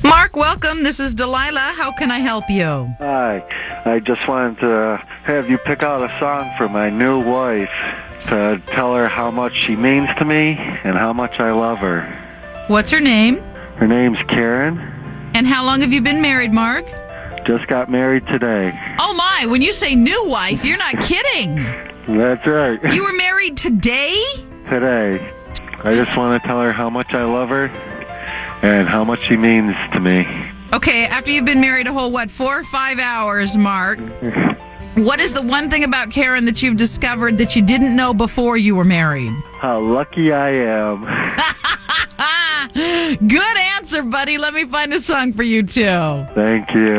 Mark, welcome. This is Delilah. How can I help you? Hi. I just wanted to have you pick out a song for my new wife to tell her how much she means to me and how much I love her. What's her name? Her name's Karen. And how long have you been married, Mark? Just got married today. Oh, my. When you say new wife, you're not kidding. That's right. You were married today? Today. I just want to tell her how much I love her and how much she means to me. Okay, after you've been married a whole, 4 or 5 hours, Mark, what is the one thing about Karen that you've discovered that you didn't know before you were married? How lucky I am. Good answer, buddy. Let me find a song for you, too. Thank you.